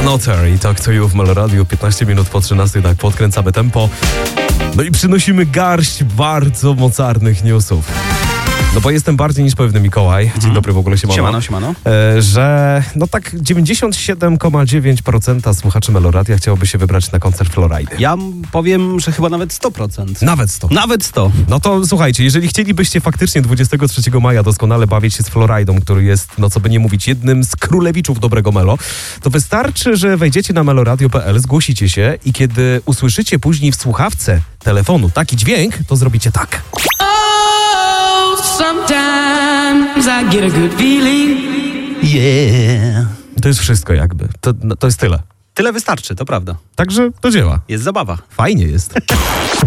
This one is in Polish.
Another i Talk to You w Meloradiu. 15 minut po 13, tak podkręcamy tempo. No i przynosimy garść bardzo mocarnych newsów. No bo jestem bardziej niż pewny Mikołaj. Dzień dobry, w ogóle Siemano. Że no tak 97,9% słuchaczy Meloradia chciałoby się wybrać na koncert Florajdy. Ja powiem, że chyba nawet 100%. Nawet 100. No to słuchajcie, jeżeli chcielibyście faktycznie 23 maja doskonale bawić się z Florajdą, który jest, no co by nie mówić, jednym z królewiczów dobrego melo, to wystarczy, że wejdziecie na meloradio.pl, zgłosicie się i kiedy usłyszycie później w słuchawce telefonu taki dźwięk, to zrobicie tak. Sometimes I get a good feeling. Yeah. To jest wszystko jakby. To jest tyle. Tyle wystarczy, to prawda. Także to działa. Jest zabawa. Fajnie jest.